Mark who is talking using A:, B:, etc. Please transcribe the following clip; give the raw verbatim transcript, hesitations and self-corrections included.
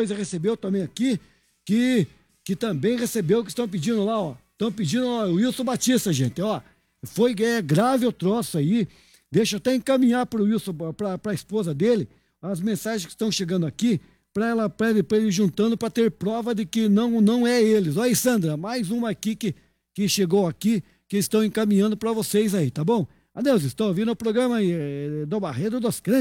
A: recebeu também aqui, que, que também recebeu, que estão pedindo lá, ó. Estão pedindo, ó, o Wilson Batista, gente, ó. Foi é, grave o troço aí. Deixa eu até encaminhar para o Wilson, para a esposa dele, as mensagens que estão chegando aqui, para ela, para ele, ele juntando, para ter prova de que não, não é eles. Olha aí, Sandra, mais uma aqui que, que chegou aqui, que estão encaminhando para vocês aí, tá bom? Adeus, estão ouvindo o programa aí, é, do Barreiro dos Crentes.